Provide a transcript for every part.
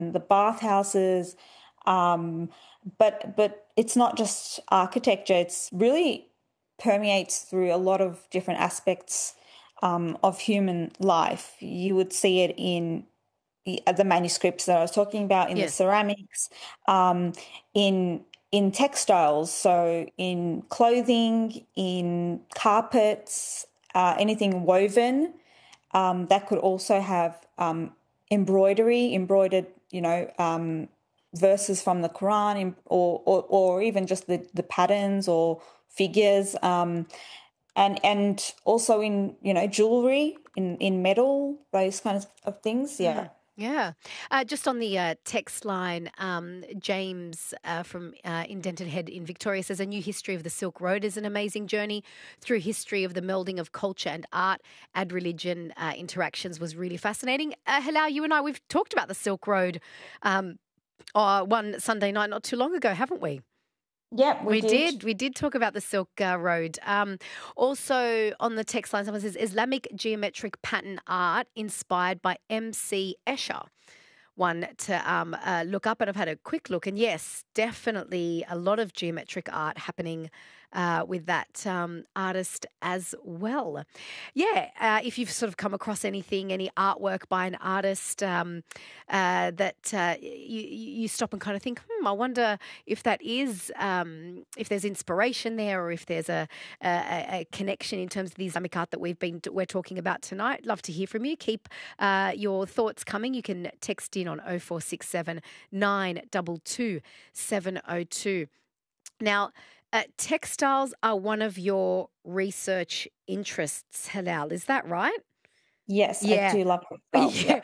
the bathhouses. Um, but it's not just architecture. It's really permeates through a lot of different aspects of human life. You would see it in the manuscripts that I was talking about, in the Yes. ceramics, um, in textiles, so in clothing, in carpets, anything woven. That could also have embroidered, verses from the Quran, or even just the patterns or figures, and also in jewelry, in metal, those kinds of things. Yeah. Yeah. Just on the text line, James from Indented Head in Victoria says, a new history of the Silk Road is an amazing journey through history of the melding of culture and art and religion interactions was really fascinating. Hilal, you and I, we've talked about the Silk Road one Sunday night not too long ago, haven't we? Yeah, we We did. did. We did talk about the Silk Road. Also, on the text line, someone says Islamic geometric pattern art inspired by M.C. Escher. One to look up, and I've had a quick look. And yes, definitely a lot of geometric art happening with that artist as well. Yeah, if you've sort of come across anything, any artwork by an artist that you stop and kind of think, I wonder if that is, if there's inspiration there, or if there's a connection in terms of the Islamic art that we're talking about tonight. Love to hear from you. Keep your thoughts coming. You can text in on 0467 922 702. Now, textiles are one of your research interests, Halal. Is that right? Yes, I Yeah. do love textiles. Yeah. Yeah.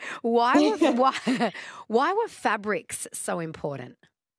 Why were fabrics so important?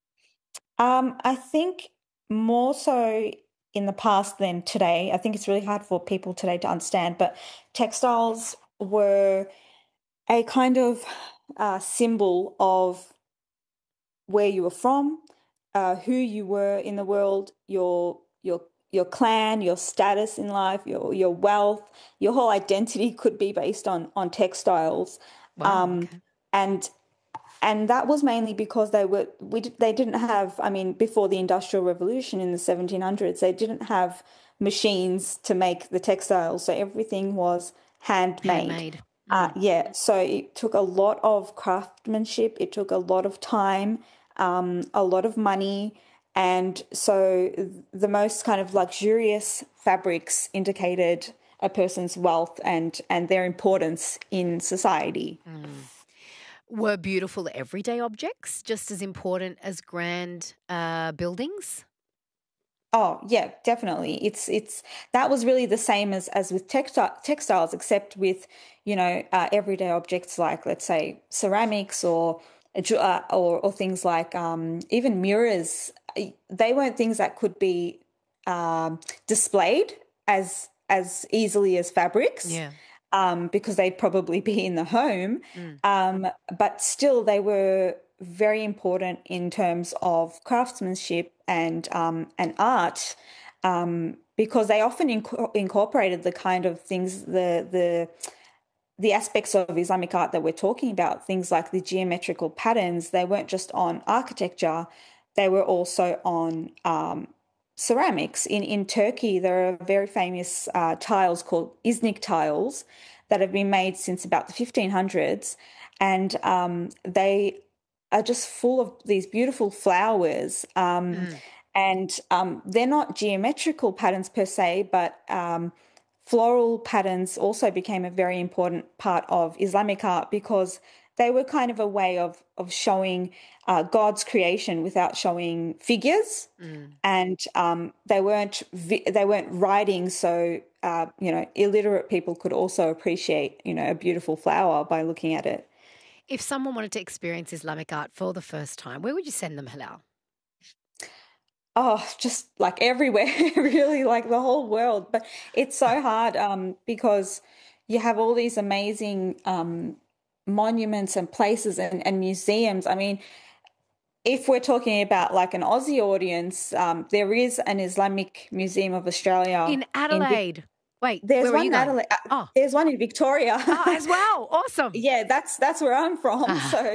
I think more so in the past than today. I think it's really hard for people today to understand, but textiles were a kind of symbol of where you were from, who you were in the world, your clan, your status in life, your wealth, your whole identity could be based on textiles, Wow. um, Okay. and and that was mainly because they didn't have, I mean, before the Industrial Revolution in the 1700s, they didn't have machines to make the textiles, so everything was handmade. Handmade. Yeah, so it took a lot of craftsmanship, it took a lot of time, a lot of money, and so the most kind of luxurious fabrics indicated a person's wealth and their importance in society. Were beautiful everyday objects just as important as grand buildings? Oh, yeah, definitely. It's that was really the same as with textiles, except with everyday objects like, let's say, ceramics, or things like even mirrors. They weren't things that could be displayed as easily as fabrics, Yeah. because they'd probably be in the home. Mm. But still, they were very important in terms of craftsmanship and art, because they often incorporated the kind of things, the aspects of Islamic art that we're talking about, things like the geometrical patterns. They weren't just on architecture; they were also on ceramics. In Turkey, there are very famous tiles called Iznik tiles that have been made since about the 1500s, and they are just full of these beautiful flowers. And they're not geometrical patterns per se, but floral patterns also became a very important part of Islamic art, because they were kind of a way of showing God's creation without showing figures, and they weren't writing, so illiterate people could also appreciate a beautiful flower by looking at it. If someone wanted to experience Islamic art for the first time, where would you send them, Halal? Oh, just like everywhere, really, like the whole world. But it's so hard, because you have all these amazing monuments and places and museums. I mean, if we're talking about like an Aussie audience, there is an Islamic Museum of Australia In in Vic. Adelaide. Wait, There's where are one you in going? Adelaide. Oh, There's one in Victoria. as well. Awesome. Yeah, that's where I'm from. Ah, So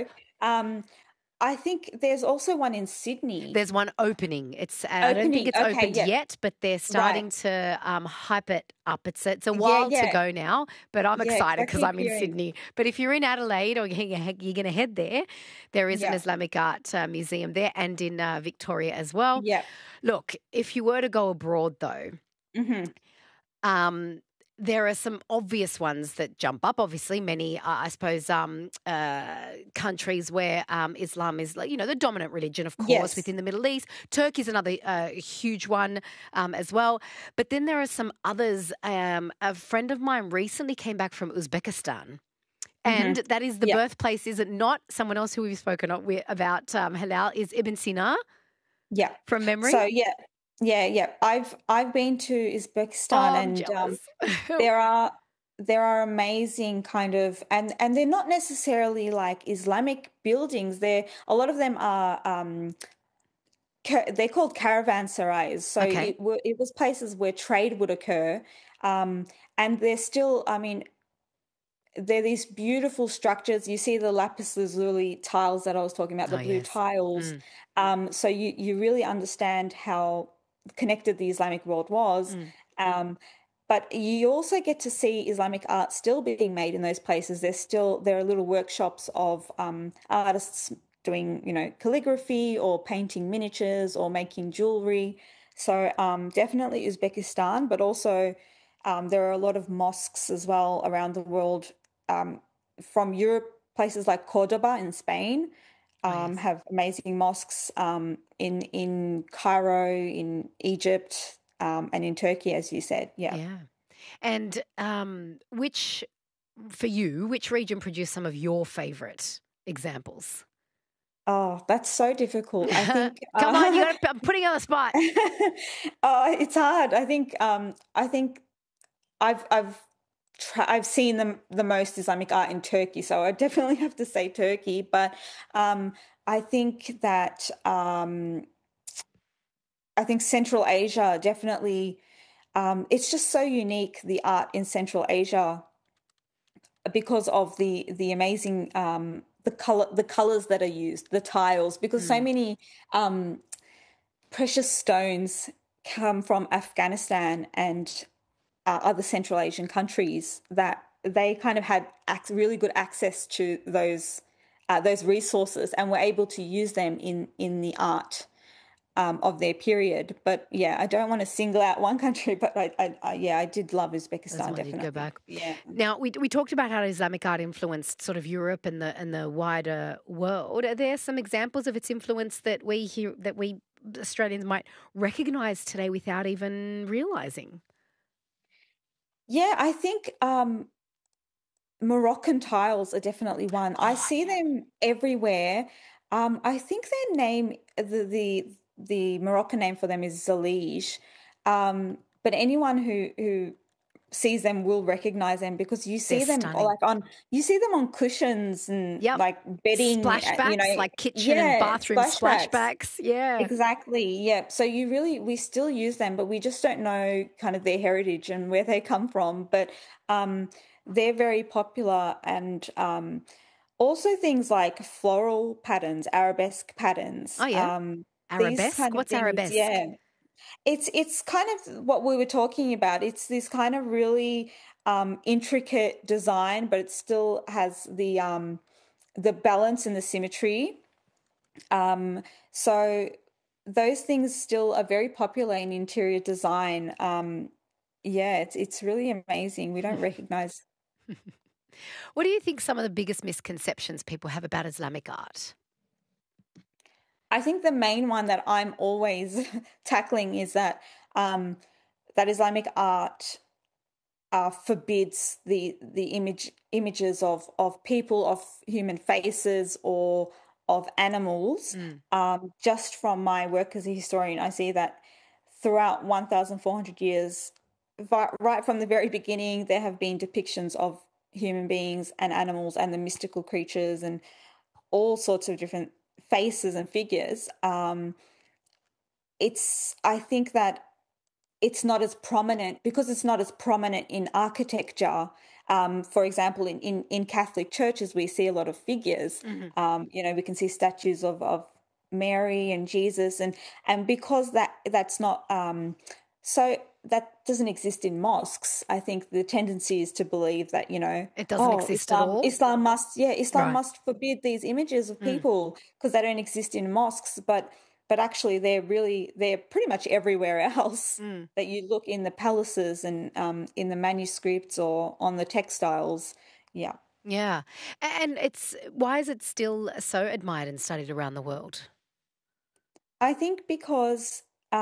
Um, I think there's also one in Sydney There's one opening. I don't think opening. it's Okay, opened yeah, yet, but they're right. starting to hype it up. It's a Yeah, while to yeah, go now, but I'm yeah, because excited I because keep I'm in hearing. Sydney. But if you're in Adelaide or you're going to head there is an Yeah, Islamic art museum there, and in Victoria as well. yeah. Look, if you were to go abroad though, Mm-hmm. um, there are some obvious ones that jump up. Obviously, many, I suppose, countries where Islam is, like, the dominant religion, of course, Yes. within the Middle East. Turkey is another huge one as well. But then there are some others. A friend of mine recently came back from Uzbekistan. And Mm-hmm. that is the Yeah, birthplace, is it not? Someone else who we've spoken about halal is Ibn Sina yeah. from memory. So yeah, yeah, yeah. I've been to Uzbekistan, Oh, I'm and jealous. there are there are amazing kind of, and they're not necessarily like Islamic buildings. They're a lot of them are they're called caravanserais. So Okay. it was places where trade would occur, um, and they're still. I mean, they're these beautiful structures. You see the lapis lazuli tiles that I was talking about, the Oh, blue yes. tiles. Mm, So you really understand how connected the Islamic world was. mm. Um, but you also get to see Islamic art still being made in those places. There are little workshops of artists doing, calligraphy or painting miniatures or making jewelry. So definitely Uzbekistan, but also there are a lot of mosques as well around the world, um, from Europe. Places like Cordoba in Spain Oh, yes. have amazing mosques, in Cairo, in Egypt, and in Turkey, as you said. Yeah. Yeah. And which region produced some of your favourite examples? Oh, that's so difficult. I think Come on, I'm putting you on the spot. it's hard. I think I've seen the most Islamic art in Turkey, so I definitely have to say Turkey. But um, I think that I think Central Asia definitely. It's just so unique, the art in Central Asia, because of the amazing, the colors that are used, the tiles, because so Mm, many um, precious stones come from Afghanistan and other Central Asian countries, that they kind of had really good access to those resources and were able to use them in the art of their period. But yeah, I don't want to single out one country, but yeah, I did love that's Uzbekistan, one you'd go definitely. back. Yeah. Now we talked about how Islamic art influenced sort of Europe and the wider world. Are there some examples of its influence that we Australians might recognise today without even realising? Yeah, I think Moroccan tiles are definitely one. I Oh, see yeah. them everywhere. I think their name, the Moroccan name for them is Zalige. But anyone who sees them will recognize them, because They're stunning. you see them on cushions and Yep. like bedding, Splashbacks, like kitchen and yeah, bathroom splashbacks. splashbacks. Yeah. Exactly. Yeah. So we still use them, but we just don't know kind of their heritage and where they come from. But um, they're very popular, and also things like floral patterns, arabesque patterns, Oh, yeah. these Arabesque? kind of What's things. arabesque? Yeah. It's kind of what we were talking about. It's this kind of really intricate design, but it still has the balance and the symmetry. Um, so those things still are very popular in interior design. Yeah, it's really amazing. We don't recognize. What do you think some of the biggest misconceptions people have about Islamic art? I think the main one that I'm always tackling is that that Islamic art forbids the images of people, of human faces, or of animals. Mm. Just from my work as a historian, I see that throughout 1,400 years, right from the very beginning, there have been depictions of human beings and animals and the mystical creatures and all sorts of different faces and figures. I think that it's not as prominent, because it's not as prominent in architecture. For example, in Catholic churches, we see a lot of figures. We can see statues of Mary and Jesus, and because that's not so that doesn't exist in mosques. I think the tendency is to believe that It doesn't exist at all. Islam Right. must forbid these images of people because they don't exist in mosques, but actually they're pretty much everywhere else that you look, in the palaces and in the manuscripts or on the textiles. Yeah. Yeah. And why is it still so admired and studied around the world? I think because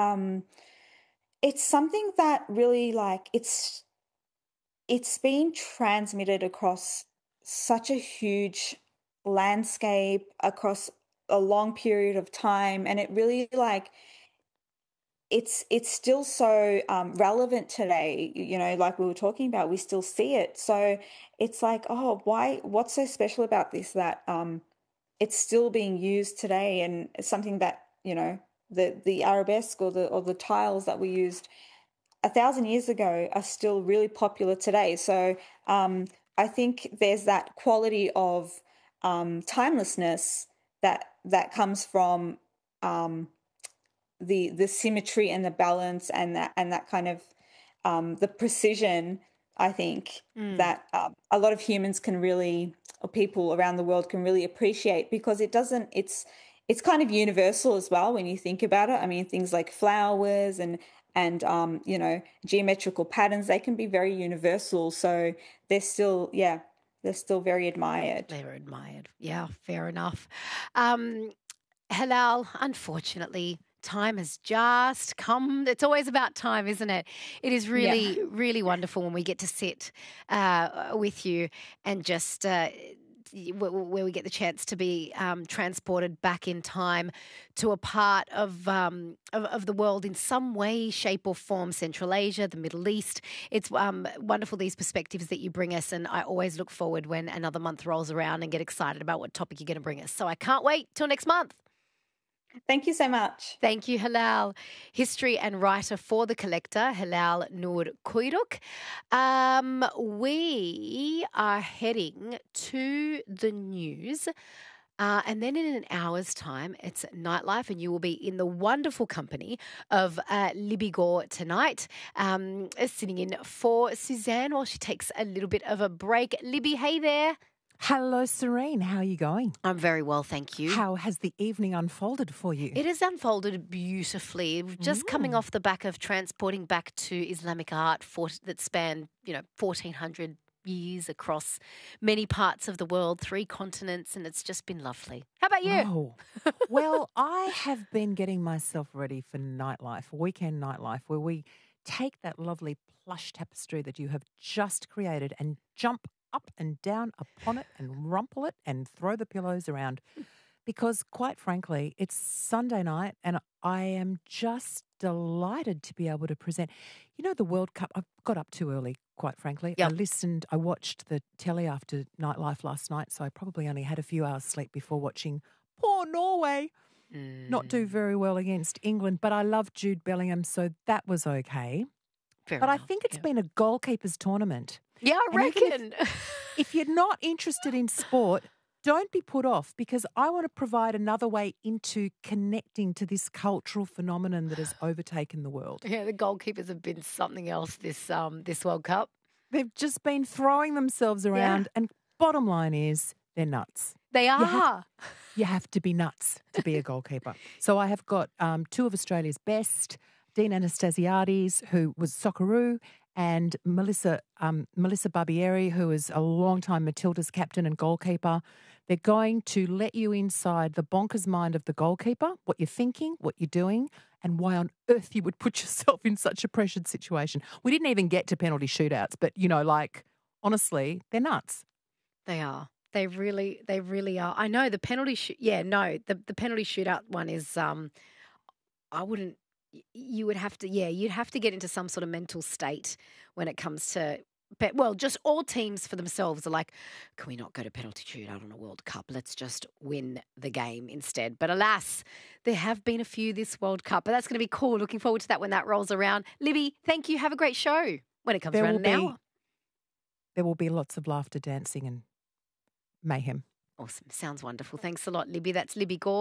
it's something that really, like, it's been transmitted across such a huge landscape, across a long period of time, and it really, like, it's still so relevant today. Like we were talking about, we still see it. So it's like, oh, why? What's so special about this that it's still being used today, and it's something that the arabesque or the tiles that we used 1,000 years ago are still really popular today. So I think there's that quality of timelessness that comes from the symmetry and the balance and that kind of the precision. I think that a lot of humans can really, or people around the world can really appreciate, because it's kind of universal as well when you think about it. I mean, things like flowers and geometrical patterns, they can be very universal. So they're still very admired. They're admired. Yeah, fair enough. Halal, unfortunately, time has just come. It's always about time, isn't it? It is Yeah. really, really wonderful when we get to sit with you and just where we get the chance to be transported back in time to a part of the world in some way, shape or form, Central Asia, the Middle East. It's wonderful, these perspectives that you bring us, and I always look forward when another month rolls around and get excited about what topic you're going to bring us. So I can't wait till next month. Thank you so much. Thank you, Halal. History and writer for The Collector, Halal Noor Kuyruk. We are heading to the news. And then in an hour's time, it's Nightlife, and you will be in the wonderful company of Libby Gore tonight, sitting in for Suzanne while she takes a little bit of a break. Libby, hey there. Hello, Serene. How are you going? I'm very well, thank you. How has the evening unfolded for you? It has unfolded beautifully. Just coming off the back of transporting back to Islamic art that spanned, 1,400 years across many parts of the world, 3 continents, and it's just been lovely. How about you? Oh, well, I have been getting myself ready for nightlife, weekend nightlife, where we take that lovely plush tapestry that you have just created and jump up and down upon it and rumple it and throw the pillows around. Because quite frankly, it's Sunday night and I am just delighted to be able to present. The World Cup, I got up too early, quite frankly. Yep. I watched the telly after Nightlife last night, so I probably only had a few hours sleep before watching poor Norway not do very well against England. But I love Jude Bellingham, so that was okay. Fair But I enough, think it's been a goalkeepers tournament. Yeah, I And even reckon. If you're not interested in sport, don't be put off, because I want to provide another way into connecting to this cultural phenomenon that has overtaken the world. Yeah, the goalkeepers have been something else this World Cup. They've just been throwing themselves around, and bottom line is they're nuts. They are. You have to be nuts to be a goalkeeper. So I have got 2 of Australia's best, Dean Anastasiades, who was Socceroo, and Melissa Barbieri, who is a long-time Matilda's captain and goalkeeper. They're going to let you inside the bonkers mind of the goalkeeper, what you're thinking, what you're doing, and why on earth you would put yourself in such a pressured situation. We didn't even get to penalty shootouts, but, honestly, they're nuts. They are. They really are. I know the penalty the penalty shootout one is I wouldn't you'd have to get into some sort of mental state when it comes to just all teams for themselves are like, can we not go to penalty shootout on a World Cup? Let's just win the game instead. But alas, there have been a few this World Cup, but that's going to be cool. Looking forward to that when that rolls around. Libby, thank you. Have a great show when it comes around in an hour. there will be lots of laughter, dancing and mayhem. Awesome. Sounds wonderful. Thanks a lot, Libby. That's Libby Gore.